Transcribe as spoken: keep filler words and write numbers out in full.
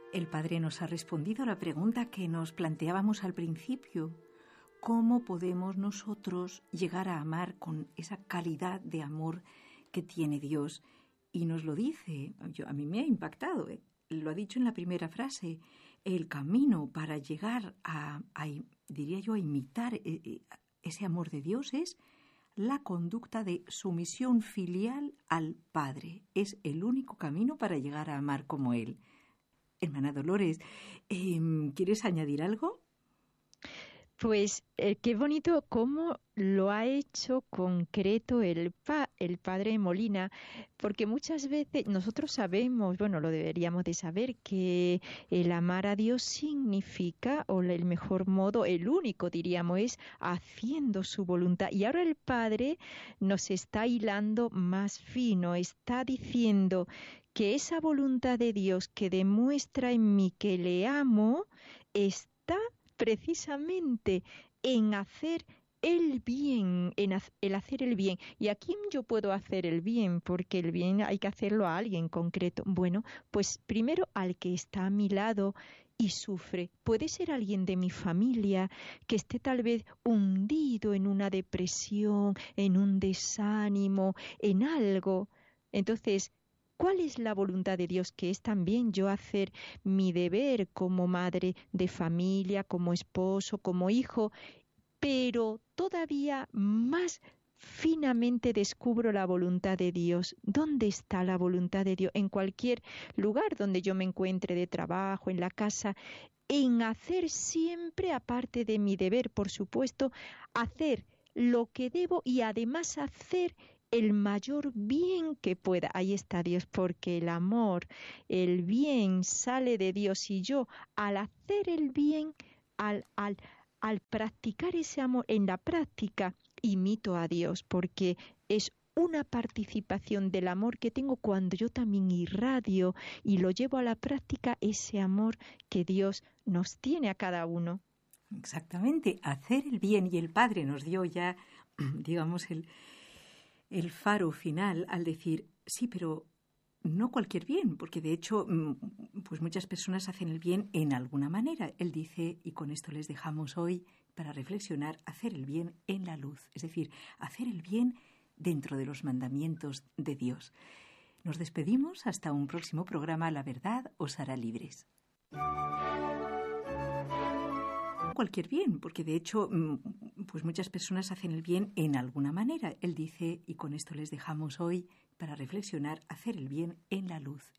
El Padre nos ha respondido a la pregunta que nos planteábamos al principio. ¿Cómo podemos nosotros llegar a amar con esa calidad de amor que tiene Dios? Y nos lo dice, yo, a mí me ha impactado, ¿eh? Lo ha dicho en la primera frase, el camino para llegar a, a diría yo, a imitar ese amor de Dios es la conducta de sumisión filial al Padre. Es el único camino para llegar a amar como Él. Hermana Dolores, eh, ¿quieres añadir algo? Pues eh, qué bonito cómo lo ha hecho concreto el, pa, el padre Molina, porque muchas veces nosotros sabemos, bueno, lo deberíamos de saber, que el amar a Dios significa, o el mejor modo, el único diríamos, es haciendo su voluntad. Y ahora el Padre nos está hilando más fino, está diciendo que esa voluntad de Dios que demuestra en mí que le amo, está precisamente en hacer el bien, en el hacer el bien. ¿Y a quién yo puedo hacer el bien? Porque el bien hay que hacerlo a alguien concreto. Bueno, pues primero al que está a mi lado y sufre. Puede ser alguien de mi familia que esté tal vez hundido en una depresión, en un desánimo, en algo. Entonces, ¿cuál es la voluntad de Dios? Que es también yo hacer mi deber como madre de familia, como esposo, como hijo, pero todavía más finamente descubro la voluntad de Dios. ¿Dónde está la voluntad de Dios? En cualquier lugar donde yo me encuentre, de trabajo, en la casa, en hacer siempre, aparte de mi deber, por supuesto, hacer lo que debo y además hacer el mayor bien que pueda. Ahí está Dios, porque el amor, el bien sale de Dios, y yo al hacer el bien, al, al, al practicar ese amor en la práctica, imito a Dios, porque es una participación del amor que tengo cuando yo también irradio y lo llevo a la práctica, ese amor que Dios nos tiene a cada uno. Exactamente, hacer el bien, y el Padre nos dio ya, digamos, el, el faro final al decir, sí, pero no cualquier bien, porque de hecho, pues muchas personas hacen el bien en alguna manera. Él dice, y con esto les dejamos hoy para reflexionar, hacer el bien en la luz, es decir, hacer el bien dentro de los mandamientos de Dios. Nos despedimos hasta un próximo programa. La verdad os hará libres. Cualquier bien, porque de hecho, pues muchas personas hacen el bien en alguna manera. Él dice, y con esto les dejamos hoy para reflexionar, hacer el bien en la luz.